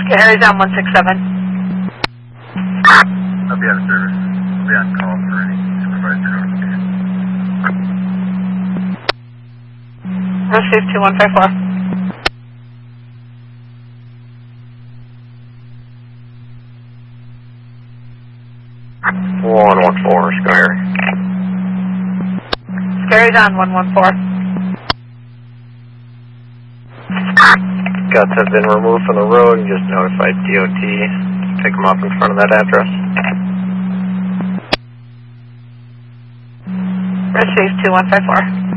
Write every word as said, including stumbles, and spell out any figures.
Harry's on one six seven. I'll be out of service. I'll be on call for any supervisor notification. Receive two one five four. one one four, Skyr. Scary's on one one four. Guts have been removed from the road and just notified D O T. Pick them up in front of that address. Receive two one five four.